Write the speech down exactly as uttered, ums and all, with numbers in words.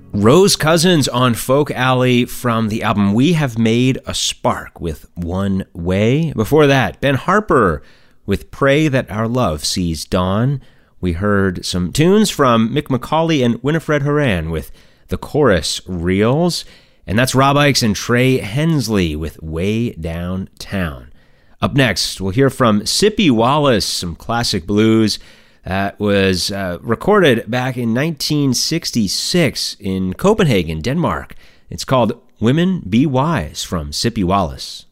Rose Cousins on Folk Alley from the album We Have Made a Spark with One Way. Before that, Ben Harper with Pray That Our Love Sees Dawn. We heard some tunes from Mick McCauley and Winifred Horan with The Chorus Reels. And that's Rob Ickes and Trey Hensley with Way Downtown. Up next, we'll hear from Sippie Wallace, some classic blues that was uh, recorded back in nineteen sixty-six in Copenhagen, Denmark. It's called Women Be Wise from Sippie Wallace.